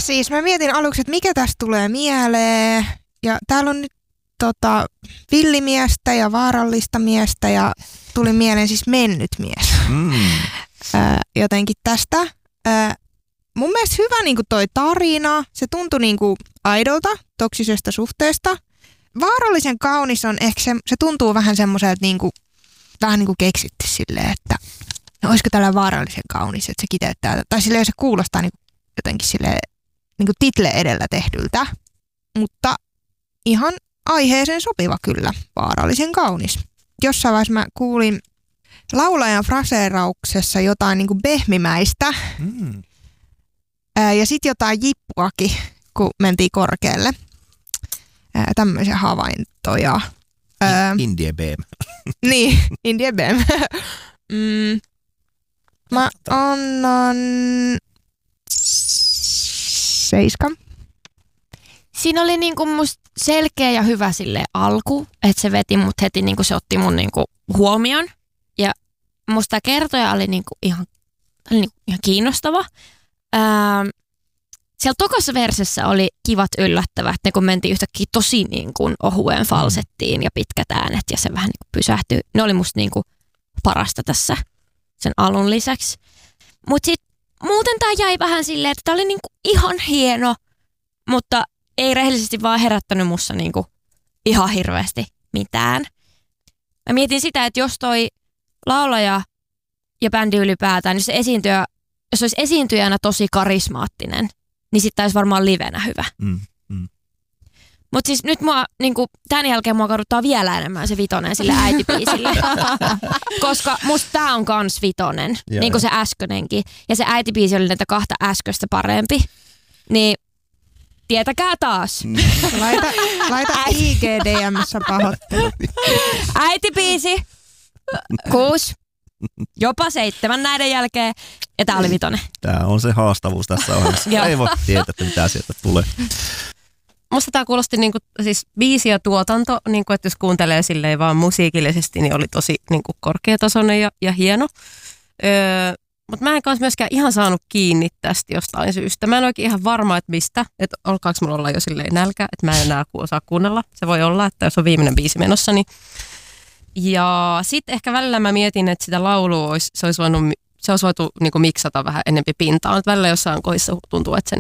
siis mä mietin aluksi, että mikä tästä tulee mieleen. Ja täällä on nyt villimiestä ja vaarallista miestä ja tuli mieleen siis mennyt mies. Jotenkin tästä. Mun mielestä hyvä niinku toi tarina. Se tuntui niinku aidolta, toksisesta suhteesta. Vaarallisen kaunis on ehkä se tuntuu vähän semmoiselta niinku, vähän niinku keksitty silleen, että no olisiko tällä vaarallisen kaunis, että se kiteyttää. Tai silleen se kuulostaa niinku jotenkin silleen niinku title edellä tehdyltä. Mutta ihan aiheeseen sopiva kyllä, vaarallisen kaunis. Jossain vaiheessa mä kuulin laulajan fraseerauksessa jotain niinku behmimäistä ja sitten jotain jippuakin, kun mentiin korkealle. Tämmöisiä havaintoja. Indie BM. Niin, Indie BM. Mä annan 7. Siinä oli niinku musta selkeä ja hyvä sille alku, että se veti mut heti, niinku se otti mun niinku huomioon. Ja musta kertoja oli niinku ihan kiinnostava. Siellä tokassa versessä oli kivat yllättävät, ne kun mentiin yhtäkkiä tosi niin kuin ohueen falsettiin ja pitkät äänet ja se vähän niin kuin pysähtyi. Ne oli musta niin kuin parasta tässä sen alun lisäksi. Mutta sitten muuten tää jäi vähän silleen, että tää oli niin kuin ihan hieno, mutta ei rehellisesti vaan herättänyt musta niin kuin ihan hirveästi mitään. Mä mietin sitä, että jos toi laulaja ja bändi ylipäätään, niin se esiintyjä, jos olisi esiintyjänä tosi karismaattinen, niin sitten olisi varmaan livenä hyvä. Mutta siis nyt niinku, tämän jälkeen mua kaduttaa vielä enemmän se vitonen sille äitibiisille. Koska musta tää on kans vitonen, niin kuin se äskönenkin. Ja se äitibiisi oli näitä kahta äsköstä parempi. Niin tietäkää taas. Laita IGDM:ssä pahoittelu. Äitibiisi 6. Jopa 7 näiden jälkeen. Ja tää oli vitonen. Tää on se haastavuus tässä ohjelmassa. Ei voi tietää, että mitä sieltä tulee. Musta tää kuulosti niinku, siis biisi ja tuotanto, niinku, että jos kuuntelee silleen vaan musiikillisesti, niin oli tosi niinku, korkeatasoinen ja hieno. Mutta mä en kanssa myöskään ihan saanut kiinni tästä jostain syystä. Mä en oikein ihan varma, että mistä. Että alkaako mulla olla jo silleen nälkä, että mä en enää osaa kuunnella. Se voi olla, että jos on viimeinen biisi menossa, niin. Ja sitten ehkä välillä mä mietin, että sitä laulua se olisi voitu niinku miksata vähän enempi pintaan. Välillä jossain kohdissa tuntuu, että se